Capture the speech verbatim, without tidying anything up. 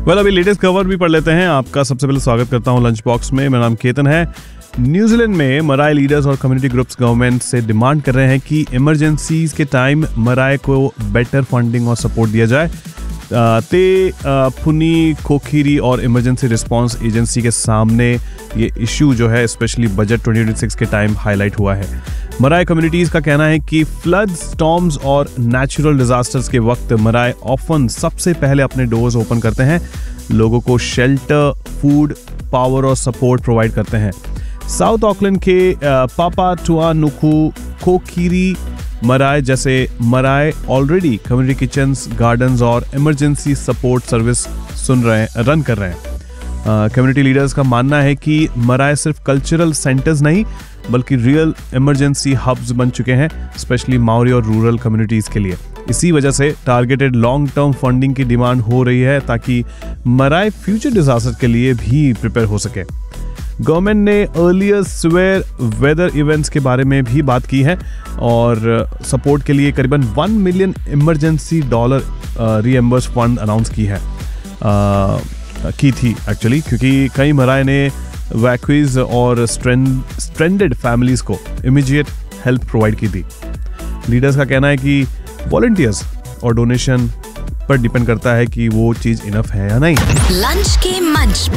Well अभी latest खबर भी पढ़ लेते हैं। आपका सबसे पहले स्वागत करता हूं लंच बॉक्स में। मेरा नाम केतन है। न्यूजीलैंड में मराय लीडर्स और कम्युनिटी ग्रुप्स गवर्नमेंट से डिमांड कर रहे हैं कि इमरजेंसीज के टाइम मराय को बेटर फंडिंग और सपोर्ट दिया जाए। ते पुनी कोखीरी और इमरजेंसी रिस्पांस एजेंसी के सामने ये इशू जो है specially budget twenty twenty six के टाइम हाईलाइट हुआ है। मराय कम्युनिटीज का कहना है कि फ्लड्स, स्टॉर्म्स और नेचुरल डिजास्टर्स के वक्त मराय ऑफन सबसे पहले अपने डोर्स ओपन करते हैं, लोगों को शेल्टर, फूड, पावर और सपोर्ट प्रोवाइड करते हैं। साउथ ऑकलैंड के पापाटुआनुकु कोखीरी मराय जैसे मराय ऑलरेडी कम्युनिटी किचन्स, गार्डन्स और इमरजेंसी सपोर्ट सर्विस सुन रहे रन कर रहे हैं। कम्युनिटी uh, लीडर्स का मानना है कि मराय सिर्फ कल्चरल सेंटर्स नहीं बल्कि रियल इमरजेंसी हब्स बन चुके हैं, स्पेशली माओरी और रूरल कम्युनिटीज के लिए। इसी वजह से टारगेटेड लॉन्ग टर्म फंडिंग की डिमांड हो रही है ताकि मराय फ्यूचर डिजास्टर के लिए भी प्रिपेयर हो सके। गवर्नमेंट ने अर्लियर सिवियर वेदर इवेंट्स के बारे में भी बात की है और सपोर्ट के लिए करीबन one million emergency dollar reimburse fund announce की है uh, की थी एक्चुअली, क्योंकि कई मराय ने वैक्यूज और स्ट्रेंडेड फैमिलीज को इमीडिएट हेल्प प्रोवाइड की थी। लीडर्स का कहना है कि वॉलंटियर्स और डोनेशन पर डिपेंड करता है कि वो चीज इनफ है या नहीं। लंच के मंच